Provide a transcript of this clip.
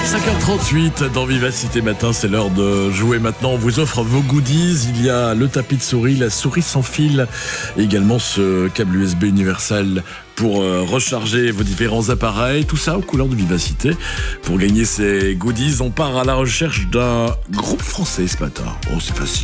5h38 dans Vivacité Matin, c'est l'heure de jouer maintenant. On vous offre vos goodies. Il y a le tapis de souris, la souris sans fil, et également ce câble USB universel pour recharger vos différents appareils. Tout ça aux couleurs de Vivacité. Pour gagner ces goodies, on part à la recherche d'un groupe français ce matin. Oh, c'est facile.